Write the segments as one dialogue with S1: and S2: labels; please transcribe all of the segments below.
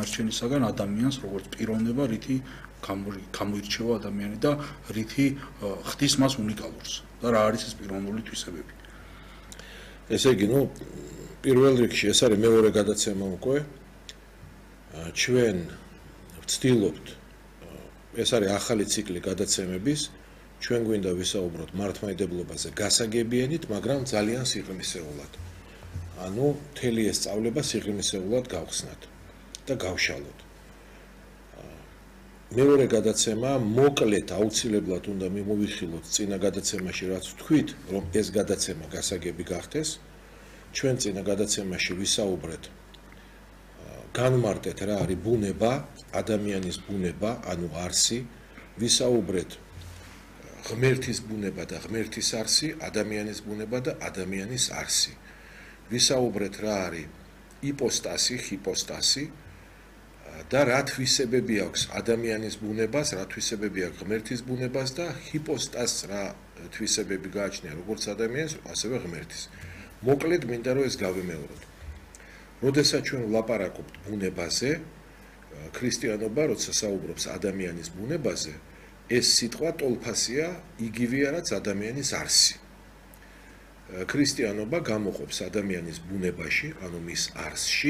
S1: განარჩენისაგან ადამიანს როგორც პიროვნება, რითი გამოირჩევა ადამიანი და რითი ხდის მას უნიკალურს და რა არის ეს პიროვნული თვისებები.
S2: ესე იგი, პირველ რიგში ეს არის მეორე გადაცემა უკვე. ჩვენ ვცდილობთ ეს არის ახალი ციკლი გადაცემების. ჩვენ გვინდა ვისაუბროთ მართლმადიდებლობაზე გასაგებიანით, მაგრამ ძალიან სიღრმისეულად. მთელი ეს სწავლება სიღრმისეულად გავხსნათ და გავშალოთ. მეორე გადაცემა მოკლედ აუცილებლად უნდა მიმოვიხილოთ წინა გადაცემაში, რაც ვთქვით, რომ ეს გადაცემა გასაგები გახდეს. ჩვენ წინა გადაცემაში ვისაუბრეთ განმარტეთ რა არის ბუნება, ადამიანის ბუნება, არსი, ვისაუბრეთ ღმერთის ბუნება და ღმერთის არსი, ადამიანის ბუნება და ადამიანის არსი. ვისაუბრეთ რა არის იპოსტასი, ჰიპოსტასი და რა თვისებები აქვს ადამიანის ბუნებას, რა თვისებები აქვს ღმერთის ბუნებას და ჰიპოსტასს რა თვისებები გააჩნია როგორც ადამიანის, ასევე ღმერთის. მოკლედ მინდა რომ ეს გავიმეოროთ. როდესაც ჩვენ ვლაპარაკობთ ბუნებაზე, ქრისტიანობა როცა საუბრობს ადამიანის ბუნებაზე, ეს სიტყვა ტოლფასია, იგივეა რაც ადამიანის არსი. ქრისტიანობა გამოყოფს ადამიანის ბუნებაში, მის არსში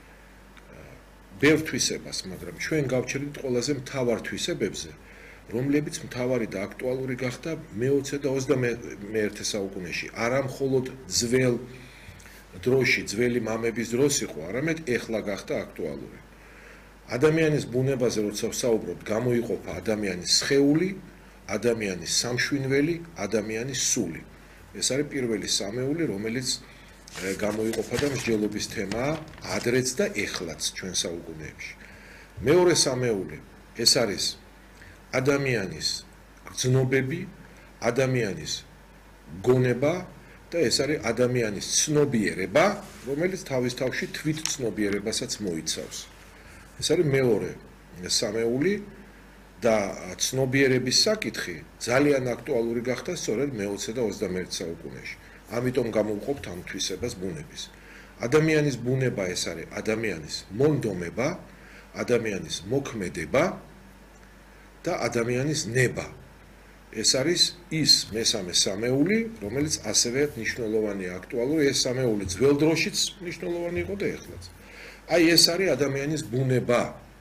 S2: ბევრ თვისებას, მაგრამ ჩვენ გავჩერდით ყველაზე მთავარ თვისებებზე, რომლებიც მთავარი და აქტუალური გახდა მე-20 და 21 საუკუნეში. არა მხოლოდ ძველ დროში, ძველი მამების დროს იყო, არამედ ეხლა გახდა აქტუალური. ადამიანის ბუნებაზე როცა ვსაუბრობთ, გამოიყოფა ადამიანის სხეული, ადამიანის სამშვინველი, ადამიანის სული. ეს არის პირველი სამეული, რომელიც გამოიყოფა და მსჯელობის თემაა ადრეც და ეხლაც ჩვენ საუკუნეებში. მეორე სამეული, ეს არის ადამიანის გრძნობები, ადამიანის გონება და ეს არის ადამიანის ცნობიერება, რომელიც თავის თავში თვით ცნობიერებასაც მოიცავს. ეს არის მეორე სამეული და ცნობიერების საკითხი ძალიან აქტუალური გახდა სწორედ მე-20 და 21 საუკუნეში. ამიტომ გამოვყოფთ ამ თვისებას ბუნების. ადამიანის ბუნება ეს არის ადამიანის მონდომება, ადამიანის მოქმედება და ადამიანის ნება. ეს არის ის მესამე სამეული, რომელიც ასევე მნიშვნელოვანია, აქტუალური. ეს სამეული ძველ დროშიც მნიშვნელოვანი იყო და ეხლაც. ეს არის ადამიანის ბუნება.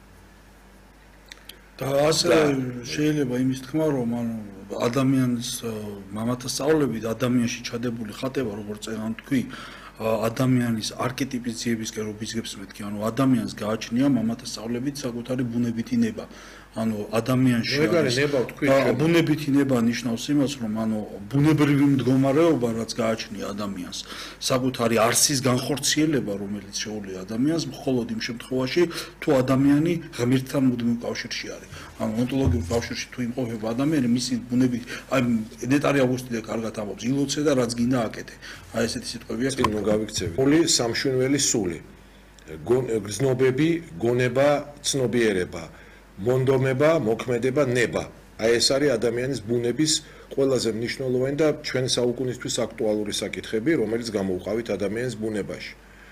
S1: და ასე შეიძლება იმის თქმა, რომ ადამიანის მამათა სწავლებით ადამიანში ჩადებული ხატება, როგორც წეგან თქვი, ადამიანის არქეტიპის ძიებისკენ რო ბიძგებს მეთქი, ადამიანს გააჩნია მამათა სწავლებით საკუთარი ბუნებითი ნება. ადამიანში ბუნებითი ნება ნიშნავს იმას, რომ ბუნებრივი მდგომარეობა, რაც გააჩნია ადამიანს, საკუთარი არსის განხორციელება, რომელიც შეუძლია ადამიანს, მხოლოდ იმ შემთხვევაში, თუ ადამიანი ღმერთთან მუდმივ კავშირში არის. ონტოლოგიურ კავშირში თუ იმყოფება ადამიანი, მისი ბუნებით, ნეტარი ავგუსტინე კარგად ამბობს, ილოცე და რაც გინდა აკეთე. ესეთი სიტყვები აქვს.
S2: წინ მოგავიქცევი. სული, სამშვენველი სული. გრძნობები, გონება, ცნობიერება. მონდომება, მოქმედება, ნება. ეს არის ადამიანის ბუნების ყველაზე მნიშვნელოვანი და ჩვენი საუკუნისთვის აქტუალური საკითხები, რომელიც გამოვყავით ადამიანის ბუნებაში.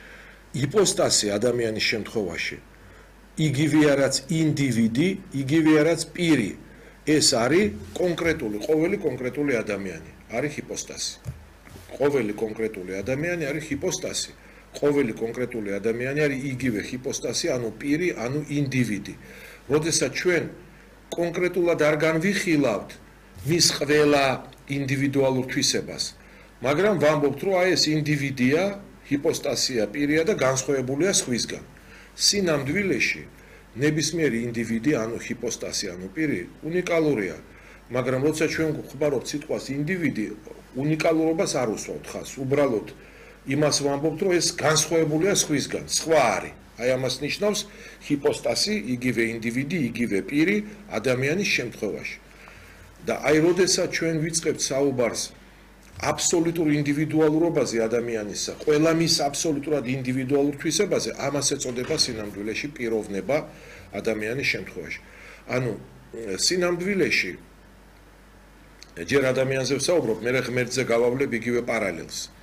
S2: იპოსტასი ადამიანის შემთხვევაში იგივეა რაც ინდივიდი, იგივეა რაც პირი. ეს არის კონკრეტული, ყოველი კონკრეტული ადამიანი, არის ჰიპოსტასი. ყოველი კონკრეტული ადამიანი არის ჰიპოსტასი. ყოველი კონკრეტული ადამიანი არის იგივე ჰიპოსტასი, პირი, ინდივიდი. როდესაც ჩვენ კონკრეტულად არ განვიხილავთ მის ყველა ინდივიდუალურ თვისებას, მაგრამ ვამბობთ, რომ ეს ინდივიდია, ჰიპოსტასია, პირია და განსხვავებულია სხვისგან. სინამდვილეში ნებისმიერი ინდივიდი, ჰიპოსტასი, პირი უნიკალურია, მაგრამ როცა ჩვენ გვხმარობთ სიტყვას ინდივიდი, უნიკალურობას არ უსვამთ ხაზს, უბრალოდ იმას ვამბობთ, რომ ეს განსხვავებულია სხვისგან, სხვა არის. ამას ნიშნავს ჰიპოსტასი, იგივე ინდივიდი, იგივე პირი ადამიანის შემთხვევაში. და როდესაც ჩვენ ვიწყებთ საუბარს აბსოლუტურ ინდივიდუალურობაზე ადამიანისა, ყველა მის აბსოლუტურად ინდივიდუალურ თვისებაზე, ამას ეწოდება სინამდვილეში პიროვნება ადამიანის შემთხვევაში. სინამდვილეში ჯერ ადამიანზე ვსაუბრობ, მე ღმერთზე გავავლებ იგივე პარალელს.